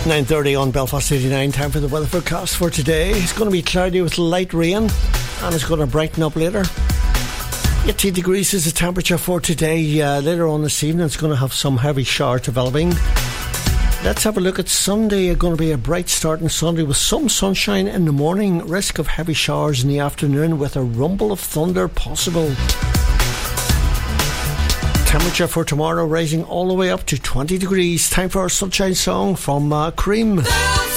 9:30 on Belfast 89. Time for the weather forecast for today. It's going to be cloudy with light rain, and it's going to brighten up later. 18 degrees is the temperature for today. Later on this evening, it's going to have some heavy showers developing. Let's have a look at Sunday. It's going to be a bright start on Sunday with some sunshine in the morning, risk of heavy showers in the afternoon with a rumble of thunder possible. Temperature for tomorrow rising all the way up to 20 degrees. Time for our sunshine song from Cream.